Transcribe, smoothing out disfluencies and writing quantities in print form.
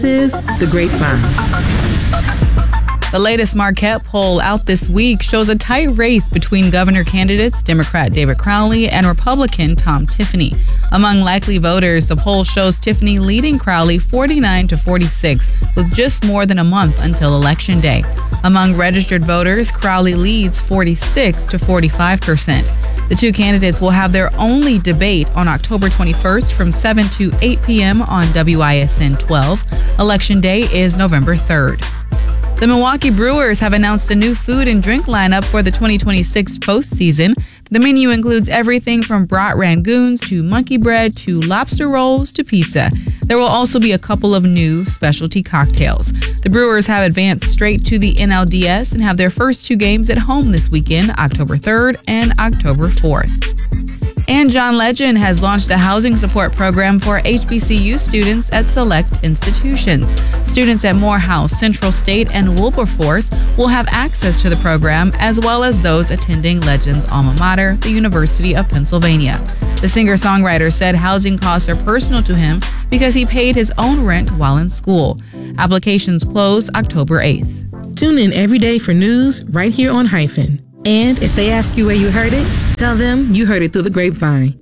This is The Grapevine. The latest Marquette poll out this week shows a tight race between governor candidates Democrat David Crowley and Republican Tom Tiffany. Among likely voters, the poll shows Tiffany leading Crowley 49-46 with just more than a month until Election Day. Among registered voters, Crowley leads 46-45%. The two candidates will have their only debate on October 21st from 7 to 8 p.m. on WISN 12. Election Day is November 3rd. The Milwaukee Brewers have announced a new food and drink lineup for the 2026 postseason. The menu includes everything from brat rangoons to monkey bread to lobster rolls to pizza. There will also be a couple of new specialty cocktails. The Brewers have advanced straight to the NLDS and have their first two games at home this weekend, October 3rd and October 4th. And John Legend has launched a housing support program for HBCU students at select institutions. Students at Morehouse, Central State, and Wilberforce will have access to the program, as well as those attending Legend's alma mater, the University of Pennsylvania. The singer-songwriter said housing costs are personal to him because he paid his own rent while in school. Applications close October 8th. Tune in every day for news right here on Hyphen. And if they ask you where you heard it, tell them you heard it through the grapevine.